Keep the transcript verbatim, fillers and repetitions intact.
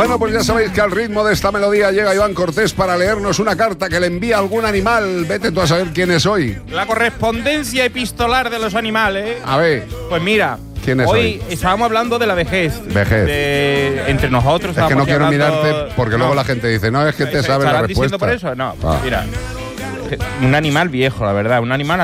Bueno, pues ya sabéis que al ritmo de esta melodía llega Iván Cortés para leernos una carta que le envía algún animal. Vete tú a saber quién es hoy. La correspondencia epistolar de los animales. A ver. Pues mira, ¿quién es hoy, hoy? estábamos hablando de la vejez. Vejez. De, entre nosotros. Es que no quiero hablando, mirarte porque luego no. la gente dice, no, es que te ¿Se sabes la estarán respuesta. diciendo por eso? No, Ah. mira. Un animal viejo, la verdad. Un animal